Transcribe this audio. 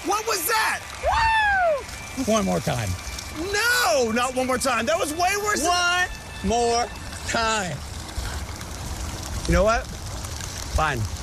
What was that? Woo! One more time. No, not one more time. That was way worse One more time. You know what? Fine.